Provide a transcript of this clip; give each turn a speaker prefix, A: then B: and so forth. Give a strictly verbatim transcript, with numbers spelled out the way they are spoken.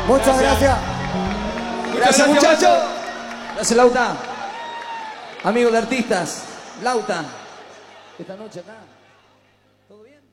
A: Muchas gracias.
B: Gracias, gracias muchachos.
A: Gracias, Lauta. Amigo de artistas, Lauta. Esta noche acá. ¿Todo bien?